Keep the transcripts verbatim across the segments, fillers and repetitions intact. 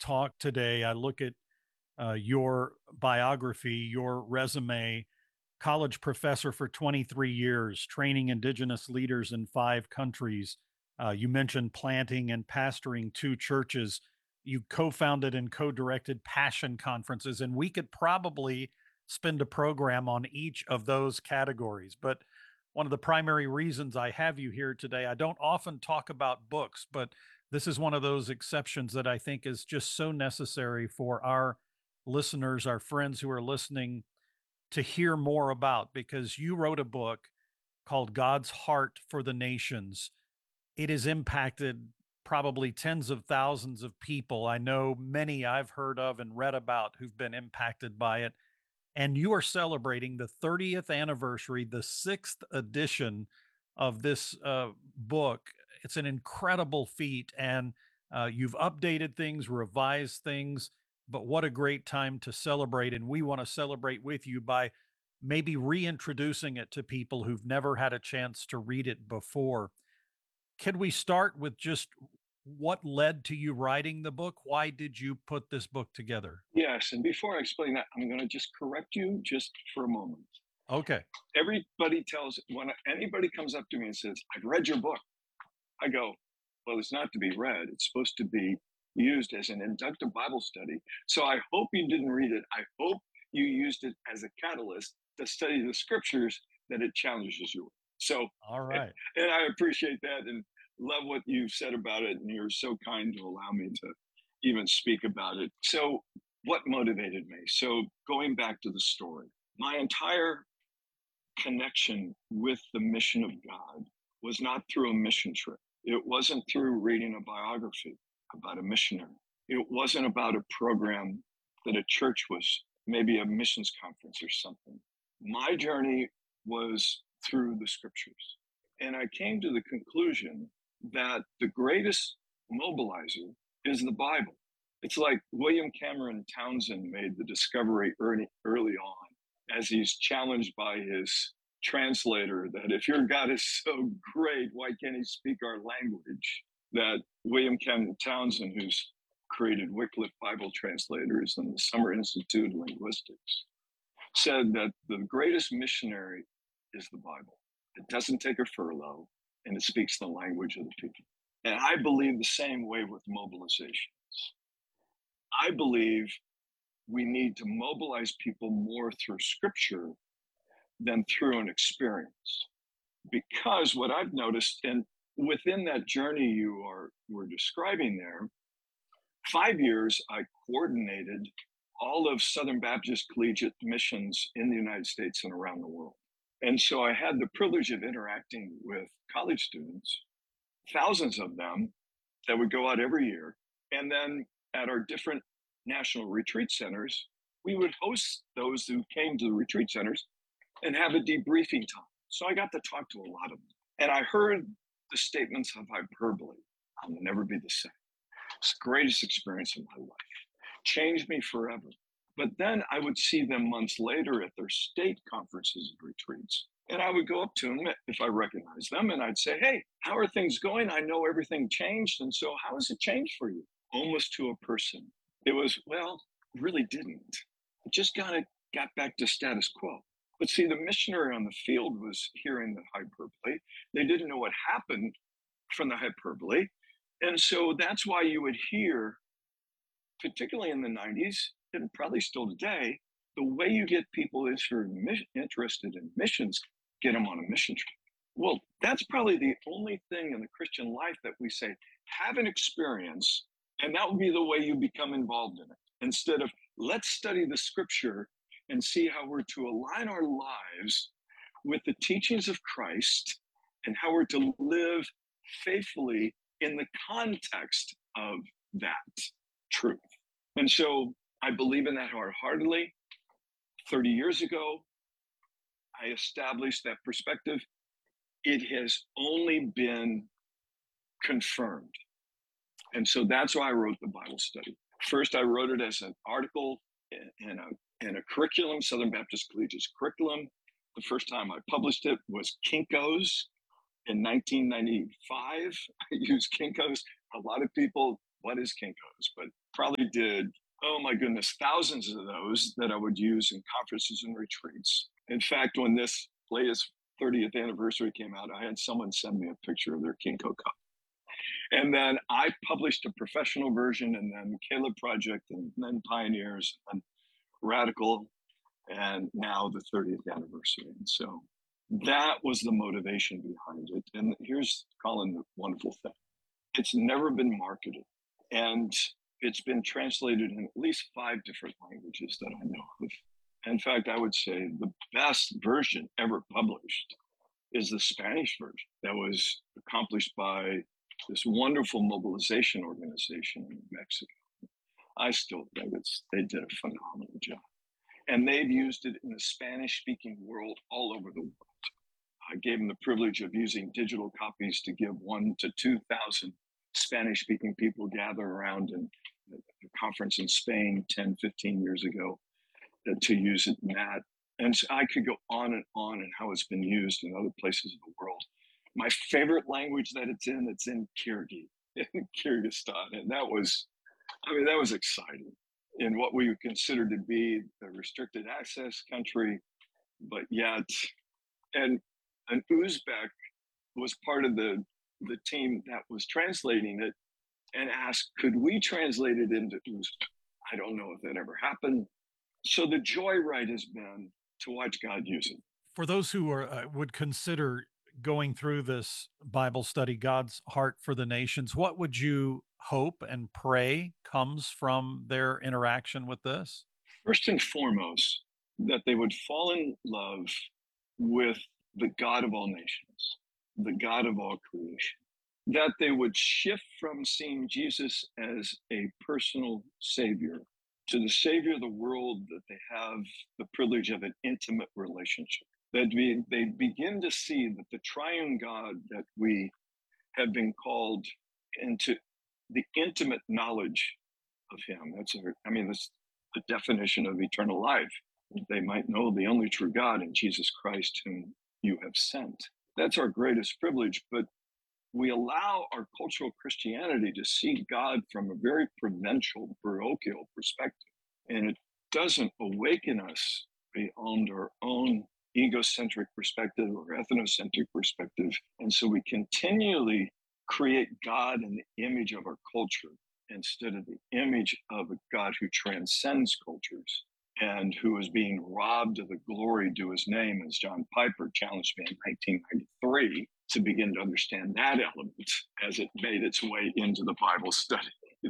talk today, I look at uh, your biography, your resume, college professor for twenty-three years, training indigenous leaders in five countries. Uh, you mentioned planting and pastoring two churches. You co founded and co directed passion conferences, and we could probably spend a program on each of those categories. But one of the primary reasons I have you here today, I don't often talk about books, but this is one of those exceptions that I think is just so necessary for our listeners, our friends who are listening to hear more about, because you wrote a book called God's Heart for the Nations. It has impacted probably tens of thousands of people. I know many I've heard of and read about who've been impacted by it. And you are celebrating the thirtieth anniversary, the sixth edition of this uh, book. It's an incredible feat. And uh, you've updated things, revised things, but what a great time to celebrate. And we want to celebrate with you by maybe reintroducing it to people who've never had a chance to read it before. Can we start with just what led to you writing the book? Why did you put this book together? Yes, and before I explain that, I'm going to just correct you just for a moment. Okay. Everybody tells when anybody comes up to me and says, "I've read your book," I go, "Well, it's not to be read. It's supposed to be used as an inductive Bible study. So I hope you didn't read it. I hope you used it as a catalyst to study the scriptures that it challenges you with." So, All and right. I appreciate that and love what you've said about it. And you're so kind to allow me to even speak about it. So, what motivated me? So, going back to the story, my entire connection with the mission of God was not through a mission trip. It wasn't through reading a biography about a missionary. It wasn't about a program that a church was, maybe a missions conference or something. My journey was through the scriptures. And I came to the conclusion that the greatest mobilizer is the Bible. It's like William Cameron Townsend made the discovery early, early on as he's challenged by his translator that if your God is so great, why can't he speak our language? That William Cameron Townsend, who's created Wycliffe Bible Translators and the Summer Institute of Linguistics, said that the greatest missionary is the Bible. It doesn't take a furlough and it speaks the language of the people. And I believe the same way with mobilizations. I believe we need to mobilize people more through scripture than through an experience. Because what I've noticed, and within that journey you are were describing there, five years I coordinated all of Southern Baptist Collegiate missions in the United States and around the world. And so I had the privilege of interacting with college students, thousands of them that would go out every year. And then at our different national retreat centers, we would host those who came to the retreat centers and have a debriefing time. So I got to talk to a lot of them. And I heard the statements of hyperbole. I'll never be the same. It's the greatest experience of my life. Changed me forever. But then I would see them months later at their state conferences and retreats. And I would go up to them if I recognized them and I'd say, "Hey, how are things going? I know everything changed. And so how has it changed for you?" Almost to a person. It was, well, really didn't. It just kind of got back to status quo. But see, the missionary on the field was hearing the hyperbole. They didn't know what happened from the hyperbole. And so that's why you would hear, particularly in the nineties, and probably still today, the way you get people interested in missions, get them on a mission trip. Well, that's probably the only thing in the Christian life that we say, have an experience, and that will be the way you become involved in it. Instead of, let's study the scripture and see how we're to align our lives with the teachings of Christ and how we're to live faithfully in the context of that truth. And so I believe in that wholeheartedly. thirty years ago, I established that perspective. It has only been confirmed. And so that's why I wrote the Bible study. First, I wrote it as an article in a, in a curriculum, Southern Baptist Collegiate's curriculum. The first time I published it was Kinko's in nineteen ninety-five. I used Kinko's. A lot of people, what is Kinko's? But probably did, oh my goodness, thousands of those that I would use in conferences and retreats. In fact, when this latest thirtieth anniversary came out, I had someone send me a picture of their Kinko cup. And then I published a professional version, and then Caleb Project, and then Pioneers, and Radical, and now the thirtieth anniversary. And so that was the motivation behind it. And here's, Colin, the wonderful thing: it's never been marketed, and it's been translated in at least five different languages that I know of. In fact, I would say the best version ever published is the Spanish version that was accomplished by this wonderful mobilization organization in Mexico. I still think it's they did a phenomenal job. And they've used it in the Spanish speaking world all over the world. I gave them the privilege of using digital copies to give one to two thousand Spanish speaking people gather around in a conference in Spain ten, fifteen years ago uh, to use it in that. And so I could go on and on and how it's been used in other places of the world. My favorite language that it's in, it's in Kyrgyz, in Kyrgyzstan. And that was, I mean, that was exciting in what we would consider to be a restricted access country, but yet, and an Uzbek was part of the, the team that was translating it and asked, could we translate it into Uzbek? I don't know if that ever happened. So the joyride has been to watch God use it. For those who are uh, would consider going through this Bible study, God's heart for the nations, what would you hope and pray comes from their interaction with this? First and foremost, that they would fall in love with the God of all nations, the God of all creation, that they would shift from seeing Jesus as a personal savior to the savior of the world, that they have the privilege of an intimate relationship, that we, they begin to see that the triune God that we have been called into the intimate knowledge of him. That's, a, I mean, that's the definition of eternal life. They might know the only true God in Jesus Christ, whom you have sent. That's our greatest privilege. But we allow our cultural Christianity to see God from a very provincial, parochial perspective. And it doesn't awaken us beyond our own egocentric perspective or ethnocentric perspective. And so we continually create God in the image of our culture instead of the image of a God who transcends cultures and who is being robbed of the glory due his name, as John Piper challenged me in nineteen ninety-three to begin to understand that element as it made its way into the Bible study.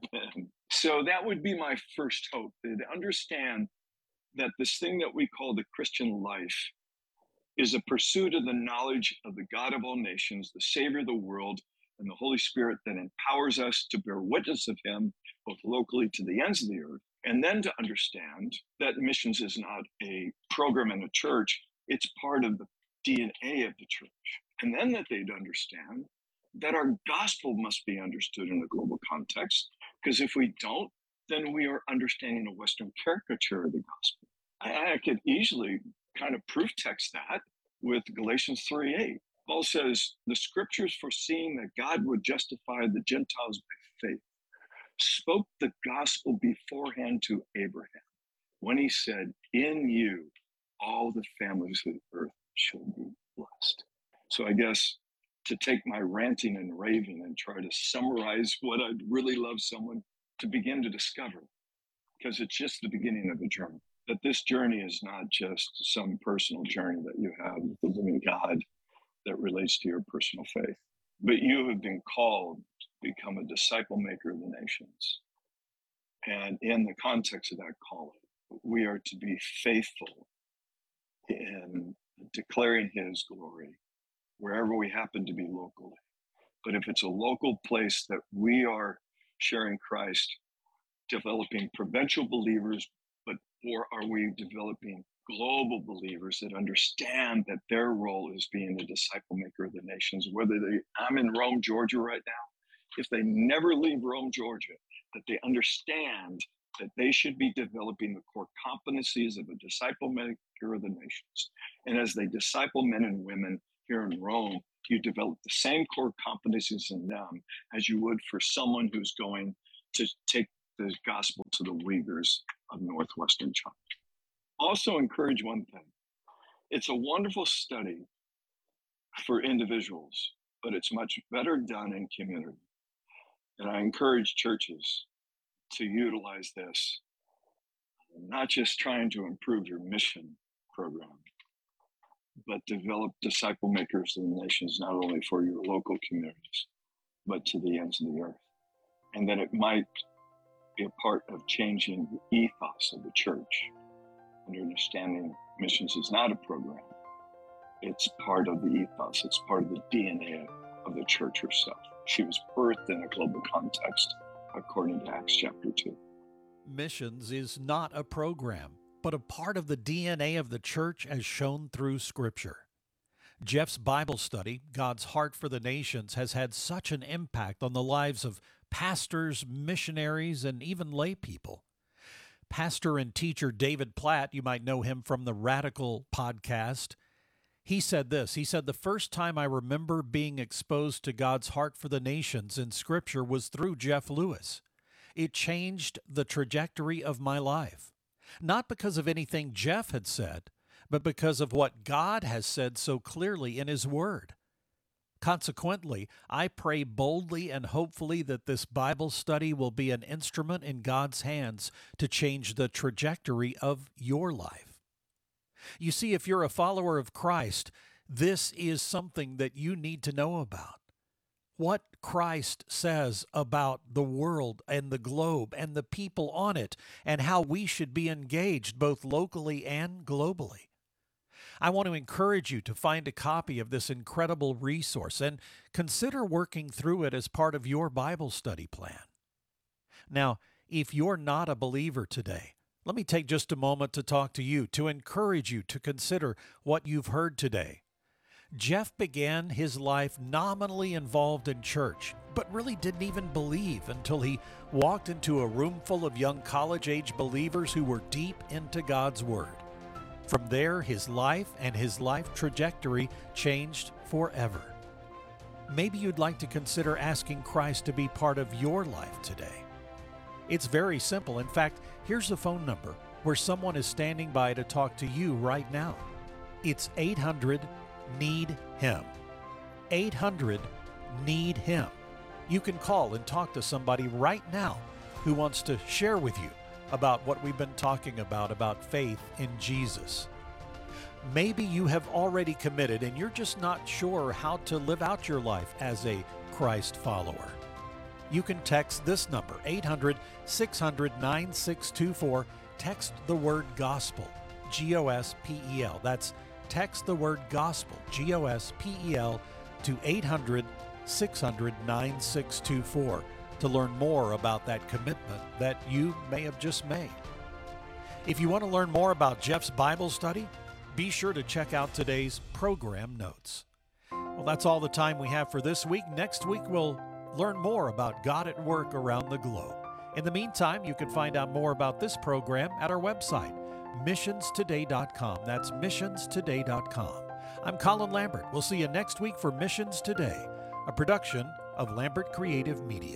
So that would be my first hope, to understand that this thing that we call the Christian life is a pursuit of the knowledge of the God of all nations, the Savior of the world, and the Holy Spirit that empowers us to bear witness of him, both locally to the ends of the earth. And then to understand that missions is not a program in a church, it's part of the D N A of the church. And then that they'd understand that our gospel must be understood in a global context, because if we don't, then we are understanding a Western caricature of the gospel. I, I could easily kind of proof text that with Galatians three eight. Paul says, the scriptures foreseeing that God would justify the Gentiles by faith spoke the gospel beforehand to Abraham when he said, in you, all the families of the earth shall be blessed. So I guess to take my ranting and raving and try to summarize what I'd really love someone to begin to discover, because it's just the beginning of the journey, that this journey is not just some personal journey that you have with the living God that relates to your personal faith, but you have been called to become a disciple maker of the nations. And in the context of that calling, we are to be faithful in declaring his glory wherever we happen to be locally. But if it's a local place that we are sharing Christ, developing provincial believers, but or are we developing global believers that understand that their role is being the disciple maker of the nations? Whether they, I'm in Rome, Georgia right now, if they never leave Rome, Georgia, that they understand that they should be developing the core competencies of a disciple maker of the nations. And as they disciple men and women here in Rome, you develop the same core competencies in them as you would for someone who's going to take the gospel to the Uyghurs of northwestern China. Also, encourage one thing: it's a wonderful study for individuals, but it's much better done in community. And I encourage churches to utilize this, not just trying to improve your mission program, but develop disciple makers in the nations, not only for your local communities, but to the ends of the earth. And that it might be a part of changing the ethos of the church and understanding missions is not a program. It's part of the ethos. It's part of the D N A of the church herself. She was birthed in a global context, according to Acts chapter two. Missions is not a program, but a part of the D N A of the church as shown through Scripture. Jeff's Bible study, God's Heart for the Nations, has had such an impact on the lives of pastors, missionaries, and even lay people. Pastor and teacher David Platt, you might know him from the Radical podcast, he said this. He said, "The first time I remember being exposed to God's heart for the nations in Scripture was through Jeff Lewis. It changed the trajectory of my life. Not because of anything Jeff had said, but because of what God has said so clearly in His Word. Consequently, I pray boldly and hopefully that this Bible study will be an instrument in God's hands to change the trajectory of your life." You see, if you're a follower of Christ, this is something that you need to know about. What Christ says about the world and the globe and the people on it, and how we should be engaged both locally and globally. I want to encourage you to find a copy of this incredible resource and consider working through it as part of your Bible study plan. Now, if you're not a believer today, let me take just a moment to talk to you, to encourage you to consider what you've heard today. Jeff began his life nominally involved in church, but really didn't even believe until he walked into a room full of young college-age believers who were deep into God's Word. From there, his life and his life trajectory changed forever. Maybe you'd like to consider asking Christ to be part of your life today. It's very simple. In fact, here's the phone number where someone is standing by to talk to you right now. It's eight hundred need him. eight hundred need him. You can call and talk to somebody right now who wants to share with you about what we've been talking about, about faith in Jesus. Maybe you have already committed and you're just not sure how to live out your life as a Christ follower. You can text this number, eight hundred, six hundred, nine six two four. Text the word gospel, G O S P E L. That's text the word gospel, G O S P E L, to eight hundred, six hundred, nine six two four to learn more about that commitment that you may have just made. If you want to learn more about Jeff's Bible study, be sure to check out today's program notes. Well, that's all the time we have for this week. Next week, we'll learn more about God at work around the globe. In the meantime, you can find out more about this program at our website, missions today dot com. That's missions today dot com. I'm Colin Lambert. We'll see you next week for Missions Today, a production of Lambert Creative Media.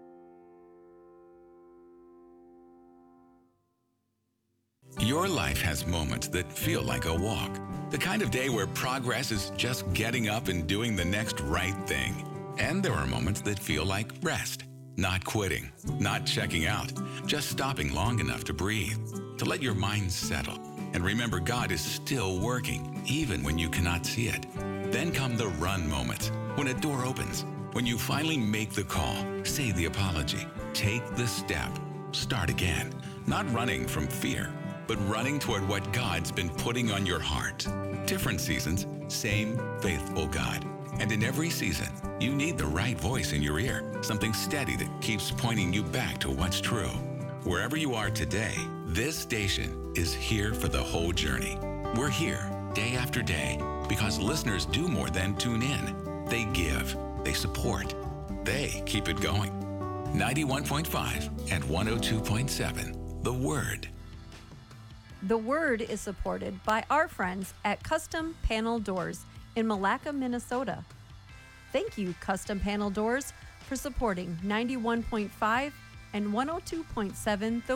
Your life has moments that feel like a walk. The kind of day where progress is just getting up and doing the next right thing. And there are moments that feel like rest, not quitting, not checking out, just stopping long enough to breathe, to let your mind settle. And remember, God is still working, even when you cannot see it. Then come the run moments, when a door opens, when you finally make the call, say the apology, take the step, start again. Not running from fear, but running toward what God's been putting on your heart. Different seasons, same faithful God. And in every season, you need the right voice in your ear, something steady that keeps pointing you back to what's true. Wherever you are today, this station is here for the whole journey. We're here day after day because listeners do more than tune in. They give, they support, they keep it going. ninety-one point five and one oh two point seven, The Word. The Word is supported by our friends at Custom Panel Doors in Malacca, Minnesota. Thank you, Custom Panel Doors, for supporting ninety-one point five and one oh two point seven The